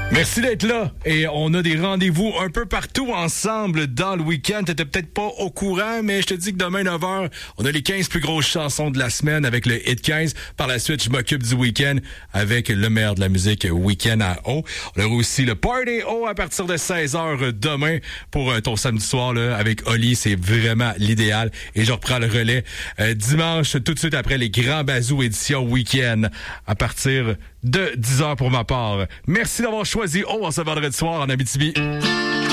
Merci d'être là et on a des rendez-vous un peu partout ensemble dans le week-end. T'étais peut-être pas au courant, mais je te dis que demain 9h, on a les 15 plus grosses chansons de la semaine avec le Hit 15. Par la suite, je m'occupe du week-end avec le maire de la musique Week-end à O. On aura aussi le Party O à partir de 16h demain pour ton samedi soir là, avec Oli. C'est vraiment l'idéal. Et je reprends le relais dimanche tout de suite après les Grands Bazous édition week-end à partir de 10h pour ma part. Merci d'avoir choisi O en ce vendredi soir en Abitibi.